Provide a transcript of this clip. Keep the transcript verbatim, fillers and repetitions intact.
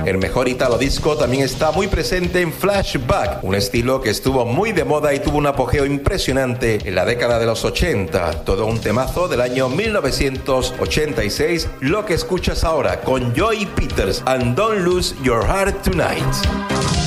El mejor italo disco también está muy presente en Flashback, un estilo que estuvo muy de moda y tuvo un apogeo impresionante en la década de los ochenta. Todo un temazo del año mil novecientos ochenta y seis, lo que escuchas ahora con Joey Peters and Don't Lose Your Heart Tonight.